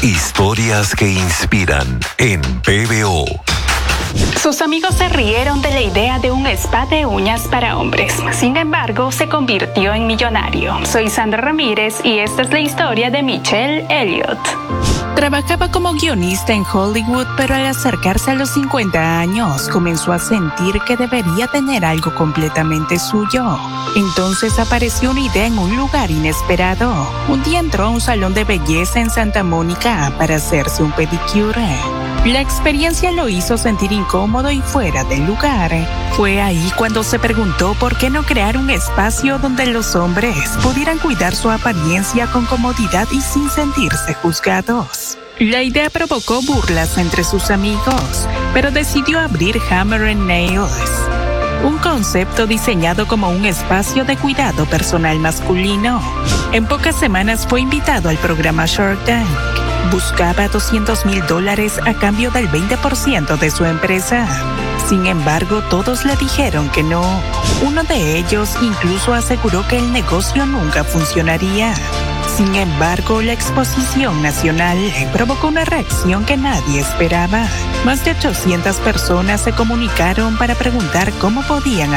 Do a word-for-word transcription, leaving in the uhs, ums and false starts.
Historias que inspiran en P B O. Sus amigos se rieron de la idea de un spa de uñas para hombres. Sin embargo, se convirtió en millonario. Soy Sandra Ramírez y esta es la historia de Michelle Elliott. Trabajaba como guionista en Hollywood, pero al acercarse a los cincuenta años, comenzó a sentir que debería tener algo completamente suyo. Entonces apareció una idea en un lugar inesperado. Un día entró a un salón de belleza en Santa Mónica para hacerse un pedicure. La experiencia lo hizo sentir incómodo y fuera del lugar. Fue ahí cuando se preguntó por qué no crear un espacio donde los hombres pudieran cuidar su apariencia con comodidad y sin sentirse juzgados. La idea provocó burlas entre sus amigos, pero decidió abrir Hammer and Nails, un concepto diseñado como un espacio de cuidado personal masculino. En pocas semanas fue invitado al programa Shark Tank. Buscaba doscientos mil dólares a cambio del veinte por ciento de su empresa. Sin embargo, todos le dijeron que no. Uno de ellos incluso aseguró que el negocio nunca funcionaría. Sin embargo, la exposición nacional provocó una reacción que nadie esperaba. Más de ochocientas personas se comunicaron para preguntar cómo podían